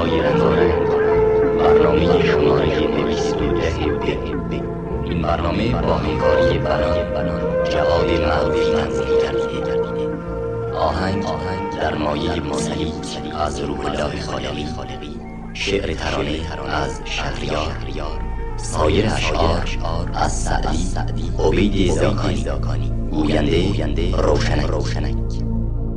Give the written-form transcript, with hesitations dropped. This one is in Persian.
های رنگارنگ، برنامه شماره 210. این برنامه با همکاری بنان جواد معروفی تنظیم گردیده. آهنگ در مایه مسلیت از روح الله خالقی، شعر ترانه از شهریار، سایر اشعار از سعدی، عبید زاکانی، گوینده روشنک.